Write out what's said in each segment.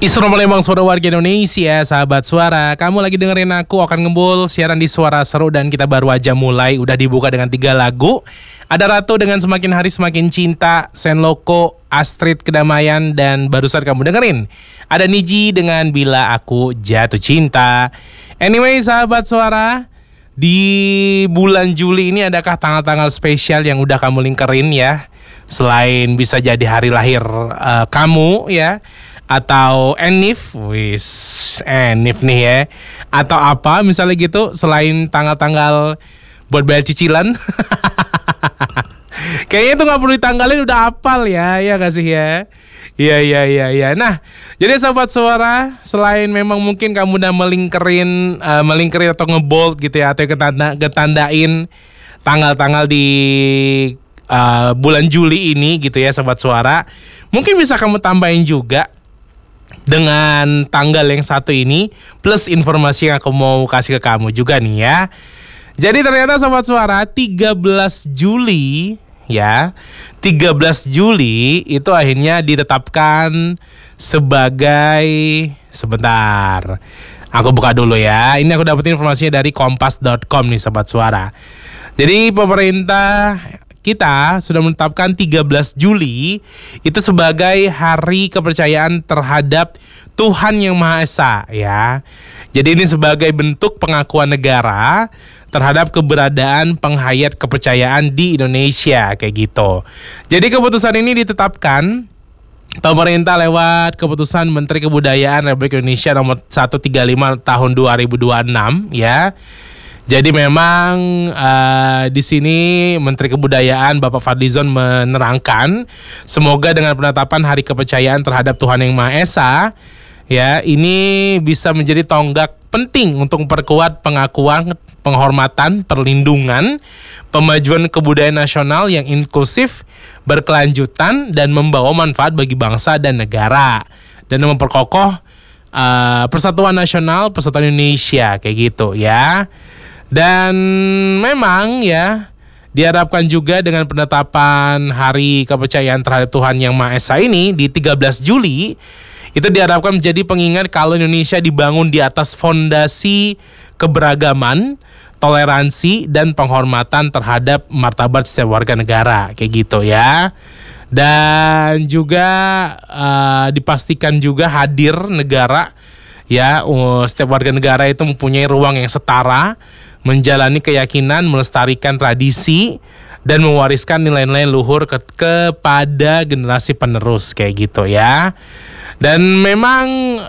Isro Palembang, suara warga Indonesia, sahabat suara. Kamu lagi dengerin aku akan ngembul siaran di Suara Seru, dan kita baru aja mulai. Udah dibuka dengan 3 lagu. Ada Ratu dengan Semakin Hari Semakin Cinta, Senloko, Astrid Kedamaian, dan barusan kamu dengerin ada Niji dengan Bila Aku Jatuh Cinta. Anyway, sahabat suara, di bulan Juli ini adakah tanggal-tanggal spesial yang udah kamu lingkerin ya? Selain bisa jadi hari lahir kamu ya, atau Enif, Enif nih ya, atau apa misalnya gitu, selain tanggal-tanggal buat bayar cicilan. Kayaknya itu gak perlu ditanggalin, udah hafal ya gak sih ya? Iya. Nah, jadi sahabat suara, selain memang mungkin kamu udah melingkerin atau ngebold gitu ya, atau ketandain tanggal-tanggal di bulan Juli ini gitu ya sahabat suara, mungkin bisa kamu tambahin juga dengan tanggal yang satu ini, plus informasi yang aku mau kasih ke kamu juga nih ya. Jadi ternyata sahabat suara, 13 Juli ya, 13 Juli itu akhirnya ditetapkan sebagai, sebentar, aku buka dulu ya. Ini aku dapetin informasinya dari kompas.com nih sahabat suara. Jadi pemerintah kita sudah menetapkan 13 Juli itu sebagai hari kepercayaan terhadap Tuhan Yang Maha Esa ya. Jadi ini sebagai bentuk pengakuan negara terhadap keberadaan penghayat kepercayaan di Indonesia kayak gitu. Jadi keputusan ini ditetapkan pemerintah lewat keputusan Menteri Kebudayaan Republik Indonesia nomor 135 tahun 2026 ya. Jadi memang di sini Menteri Kebudayaan Bapak Fadlizon menerangkan, semoga dengan penetapan Hari Kepercayaan terhadap Tuhan Yang Maha Esa ya, ini bisa menjadi tonggak penting untuk memperkuat pengakuan, penghormatan, perlindungan, pemajuan kebudayaan nasional yang inklusif, berkelanjutan, dan membawa manfaat bagi bangsa dan negara, dan memperkokoh persatuan nasional, persatuan Indonesia kayak gitu ya. Dan memang ya, diharapkan juga dengan penetapan Hari Kepercayaan terhadap Tuhan Yang Maha Esa ini di 13 Juli, itu diharapkan menjadi pengingat kalau Indonesia dibangun di atas fondasi keberagaman, toleransi, dan penghormatan terhadap martabat setiap warga negara kayak gitu ya. Dan juga dipastikan juga hadir negara ya, setiap warga negara itu mempunyai ruang yang setara, menjalani keyakinan, melestarikan tradisi, dan mewariskan nilai-nilai luhur kepada generasi penerus kayak gitu ya. Dan memang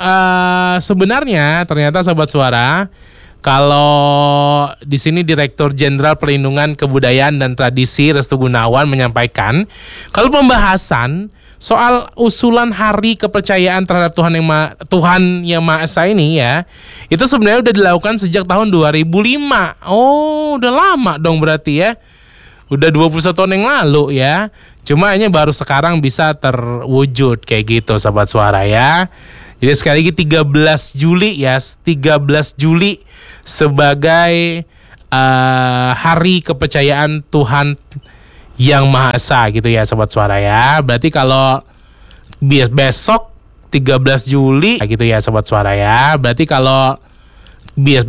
sebenarnya ternyata sahabat suara, kalau di sini Direktur Jenderal Perlindungan Kebudayaan dan Tradisi Restu Gunawan menyampaikan, kalau pembahasan soal usulan Hari Kepercayaan terhadap Tuhan Yang Maha Esa ini ya, itu sebenarnya udah dilakukan sejak tahun 2005. Oh, udah lama dong berarti ya. Udah 21 tahun yang lalu ya. Cuma ini baru sekarang bisa terwujud kayak gitu sahabat suara ya. Jadi sekali lagi 13 Juli ya, 13 Juli sebagai Hari Kepercayaan Tuhan Yang Maha Esa gitu ya sobat suara ya. Berarti kalau besok 13 Juli gitu ya sobat suara ya. Berarti kalau